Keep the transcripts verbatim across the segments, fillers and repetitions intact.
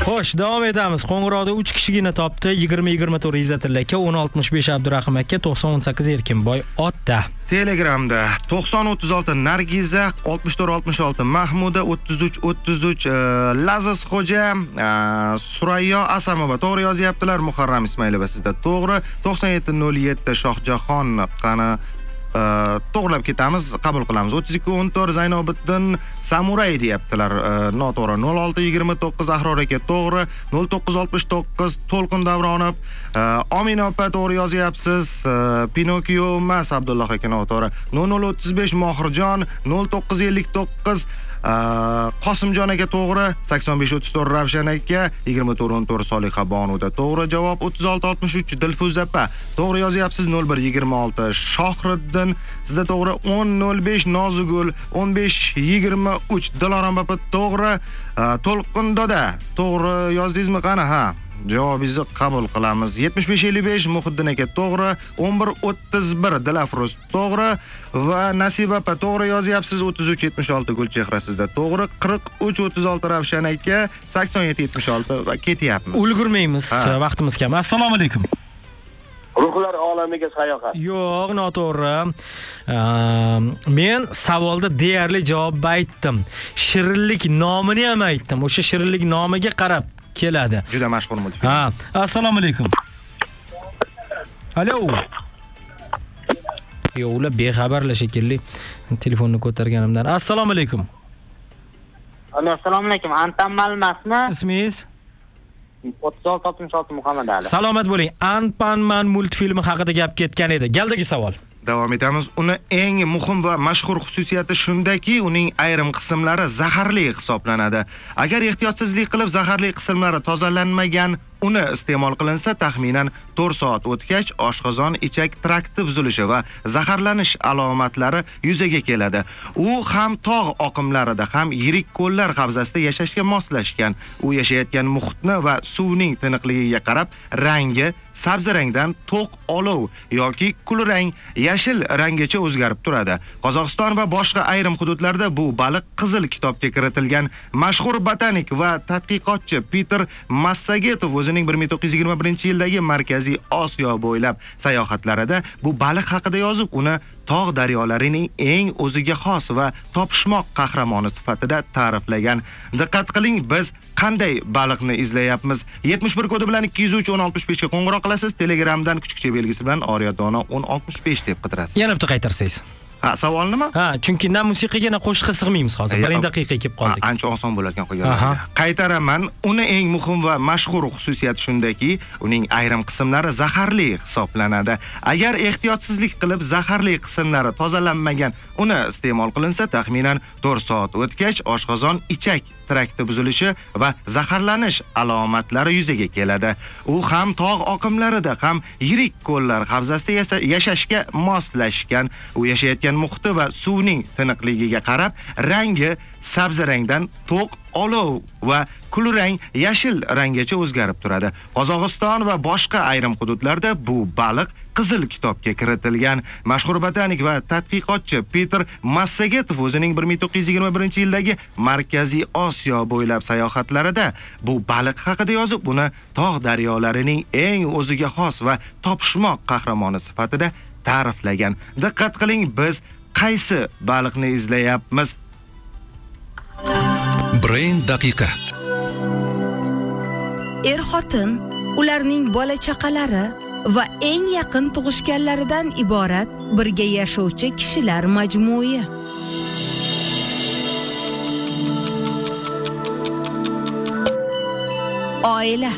Xo'sh, davom etamiz. Qo'ng'iroqda uch kishigina topdi. yigirma yigirma to'rt Izzatilla aka, o'n oltmish besh Abdurahim aka, to'qson o'n sakkiz Erkinboy ota. Telegramda to'qson o'ttiz olti Nargiza, oltmish to'rt oltmish olti Mahmuda, o'ttiz uch o'ttiz uch Laziz Xo'ja, Surayyo Asamova to'g'ri yozyaptilar. Muharram Ismailova sizda to'g'ri. to'qson yetti nol yetti Shohjahon qani to'g'rilab ketamiz, qabul qilamiz. o'ttiz ikki o'n to'rt Zaynobiddin Samuray deyaptilar. Noto'g'ri. nol olti yigirma to'qqiz Ahror aka to'g'ri. nol to'qqiz oltmish to'qqiz To'lqin Davronov, Omina opa to'g'ri yozyapsiz. Pinokio emas, Abdulloh aka noto'g'ri. nol o'ttiz besh Mohirjon, nol to'qqiz ellik to'qqiz Qosimjon aka to'g'ri, sakson besh o'ttiz to'rt Ravshan aka, yigirma to'rt o'n to'rt Solixa Bonuda to'g'ri javob, o'ttiz olti oltmish uch Dilfuza opa to'g'ri yozyapsiz. nol bir yigirma olti Shohriddin sizda to'g'ri. o'n nol besh Nozigul, o'n besh yigirma uch Dilorom opa to'g'ri. To'lqin doda to'g'ri yozdingizmi qani? Ha, javobingizni qabul qilamiz. yetmish besh ellik besh Muhiddin aka to'g'ri. o'n bir o'ttiz bir Dilafruz to'g'ri va Nasiba opa to'g'ri yozyapsiz. o'ttiz uch yetmish olti Gulchehra sizda to'g'ri. qirq uch o'ttiz olti Ravshan aka, sakson yetti yetmish olti va ketyapmiz. Ulgurmaymiz, vaqtimiz kam. Assalomu alaykum. Ruhlar olamiga sayohat. Yo'q, noto'g'ri. Men savolda deyarli javob aytdim. Shirinlik nomini ham aytdim. O'sha shirinlik nomiga qarab keladi. Juda mashhur multfilm. Ha, assalomu alaykum. Alo. Yo'q, ular bexabarlar shekilli. Telefonni ko'targanimdan. Assalomu alaykum. Alo, assalomu alaykum. Antanmal emasmi? Ismingiz? o'ttiz olti oltmish olti Muhammad Ali. Salomat bo'ling. Ant-Man multfilmi haqida gap ketgan edi. Galdagi savol. Davom etamiz. Uni eng muhim va mashhur xususiyati shundaki, uning ayrim qismlari zaharli hisoblanadi. Agar ehtiyotsizlik qilib zaharli qismlari tozalanmagan uni iste'mol qilinsa, taxminan to'rt soat o'tgach oshqozon ichak trakti buzilishi va zaharlanish alomatlari yuzaga keladi. U ham tog' oqimlarida, ham yirik ko'llar havzasida yashashga moslashgan. U yashayotgan muhitni va suvning tiniqligiga qarab rangi sabzi rangdan to'q olov yoki kulrang, yashil ranggacha o'zgarib turadi. Qozog'iston va boshqa ayrim hududlarda bu baliq qizil kitobga kiritilgan. Mashhur botanik va tadqiqotchi Peter Massagetov o'zining bir ming to'qqiz yuz yigirma birinchi yildagi Markaziy Osiyo bo'ylab sayohatlarida bu baliq haqida yozib, uni tog' daryolarining eng o'ziga xos va topishmoq qahramoni sifatida ta'riflagan. Diqqat qiling, biz qanday baliqni izlayapmiz? yetmish bir kodi bilan ikki yuz uch o'n oltmish besh ga qo'ng'iroq qilasiz. Telegramdan kuchukcha belgisi bilan Oriyadona o'n oltmish besh deb qidirasiz. Yana bitta qaytarsangiz. Ha, savol nima? Ha, chunki na musiqaga na qo'shiqqa sig'maymiz hozir. bir daqiqa kelib qoldik. Ancha oson bo'ladigan qo'yganlar. Qaytaraman. Uni eng muhim va mashhur xususiyati shundaki, uning ayrim qismlari zaharli hisoblanadi. Agar ehtiyotsizlik qilib zaharli qismlari tozalanmagan uni iste'mol qilinsa, taxminan to'rt soat o'tgach oshqozon ichak trakti buzilishi va zaharlanish alomatlari yuzaga keladi. U ham tog' oqimlarida, ham yirik ko'llar havzasida yashashga moslashgan. U yashayotgan muhiti va suvning tiniqligiga qarab rangi sabzi rangdan to'q olov va kulrang, yashil ranggacha o'zgarib turadi. Qozog'iston va boshqa ayrim hududlarda bu baliq qizil kitobga kiritilgan. Mashhur botanik va tadqiqotchi Peter Massagetov o'zining bir ming to'qqiz yuz yigirma birinchi yildagi Markaziy Osiyo bo'ylab sayohatlarida bu baliq haqida yozib, uni tog' daryolarining eng o'ziga xos va topishmoq qahramoni sifatida ta'riflagan. Diqqat qiling, biz qaysi baliqni izlayapmiz? Brain daqiqa. Er-xotin, ularning bola-chaqalari va eng yaqin tug'ishganlaridan iborat birga yashovchi kishilar majmui. Oila.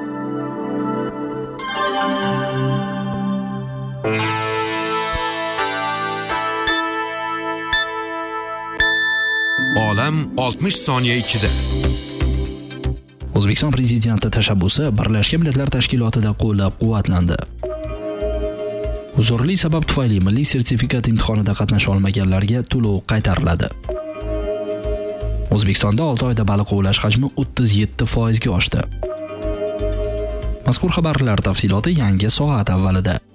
Olam oltmish soniya ichida. O'zbekiston prezidenti tashabbusi Birlashgan Millatlar Tashkilotida qo'llab-quvvatlandi. Uzrli sabab tufayli milliy sertifikat imtihonida qatnasha olmaganlarga to'lov qaytariladi. O'zbekistonda olti oyda baliq ovlash hajmi o'ttiz yetti foiz ga oshdi. Mazkur xabarlar tafsiloti yangi soat avvalida.